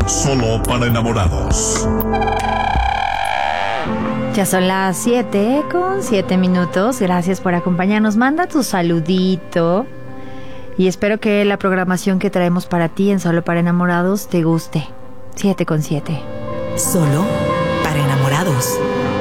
Solo para enamorados. Ya son las 7:07. Gracias por acompañarnos. Manda tu saludito. Y espero que la programación que traemos para ti en Solo para Enamorados te guste. 7:07. Solo para enamorados.